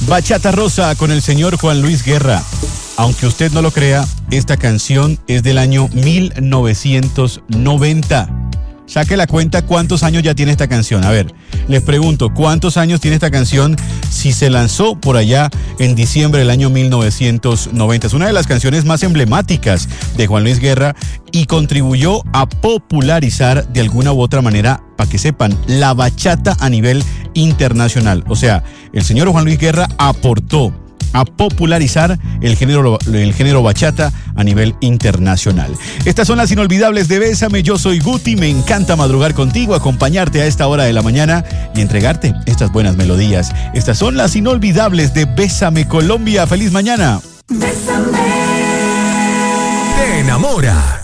Bachata Rosa con el señor Juan Luis Guerra. Aunque usted no lo crea, esta canción es del año 1990. Saque la cuenta cuántos años ya tiene esta canción. A ver, les pregunto, ¿cuántos años tiene esta canción si se lanzó por allá en diciembre del año 1990? Es una de las canciones más emblemáticas de Juan Luis Guerra y contribuyó a popularizar de alguna u otra manera, para que sepan, la bachata a nivel internacional. O sea, el señor Juan Luis Guerra aportó a popularizar el género bachata a nivel internacional. Estas son las inolvidables de Bésame. Yo soy Guti, me encanta madrugar contigo, acompañarte a esta hora de la mañana y entregarte estas buenas melodías. Estas son las inolvidables de Bésame Colombia. ¡Feliz mañana! Bésame. Te enamora.